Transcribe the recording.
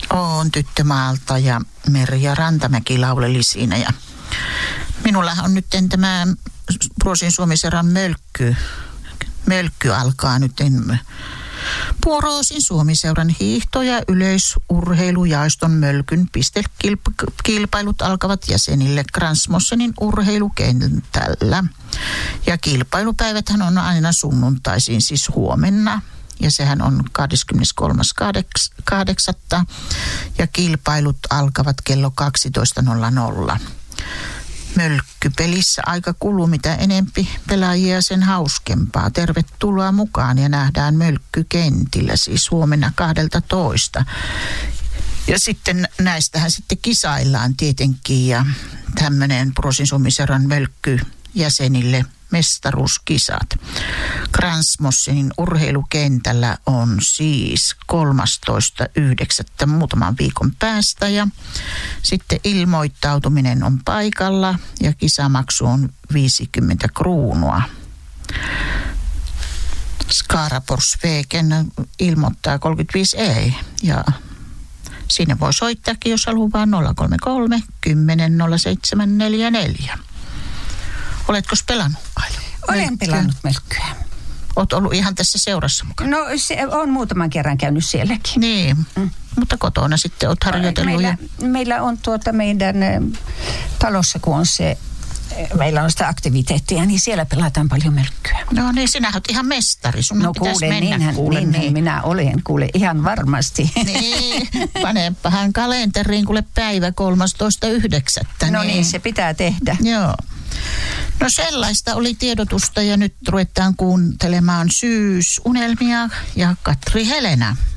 Oon Tyttömaalta ja Merja Rantamäki lauleli siinä. Ja minullahan on nyt tämä Pruosin Suomiseuran mölkky alkaa nyt. Pruosin Suomiseuran hiihto- ja yleisurheilujaoston mölkyn pistekilpailut alkavat jäsenille Kransmossenin urheilukentällä. Ja kilpailupäiväthän on aina sunnuntaisin, siis huomenna. Ja sehän on 23.8. ja kilpailut alkavat kello 12.00. Mölkkypelissä aika kuluu, mitä enempi pelaajia sen hauskempaa. Tervetuloa mukaan ja nähdään mölkkykentillä, siis huomenna 12. Ja sitten näistähän sitten kisaillaan tietenkin ja tämmöinen Pruosin Suomiseuran mölkkyjäsenille mestaruuskisat. Kransmossenin urheilukentällä on siis 13.9. muutaman viikon päästä ja sitten ilmoittautuminen on paikalla ja kisamaksu on 50 kruunua. Skaraborgsvägen ilmoittaa 35 ja sinne voi soittaakin, jos haluaa 033 10 0744. Oletko pelannut, Aila? Olen pelannut mölkkyä. Olet ollut ihan tässä seurassa mukana? No on muutaman kerran käynyt sielläkin. Niin, mutta kotona sitten olet harjoitellut. Meillä on meidän talossa, kun on meillä on sitä aktiviteettia, niin siellä pelataan paljon mölkkyä. No niin, sinä olet ihan mestari. Sun pitäisi mennä. Niin, minä olen, ihan varmasti. Niin, panepahan kalenteriin päivä 13.9. No niin, se pitää tehdä. Joo. No sellaista oli tiedotusta ja nyt ruvetaan kuuntelemaan syysunelmia ja Katri Helena.